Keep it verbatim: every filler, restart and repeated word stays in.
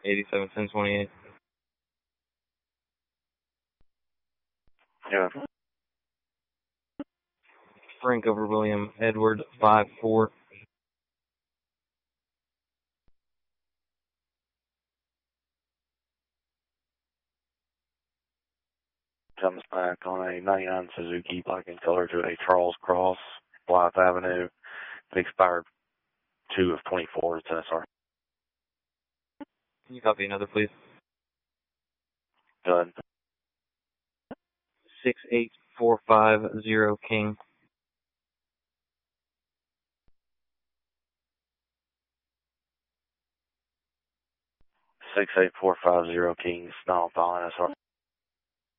eighty-seven ten twenty-eight. Yeah. Frank over William Edward five four. Comes back on a ninety-nine Suzuki black in color to a Charles Cross, Blythe Avenue. It expired two of twenty-four. It's N S R. Can you copy another, please? Good. six eight four five zero King. six eight four five zero Kings, not on file, N S R.